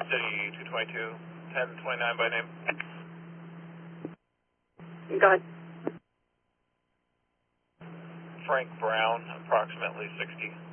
City 222, 1029 by name. Go ahead. Frank Brown, approximately 60.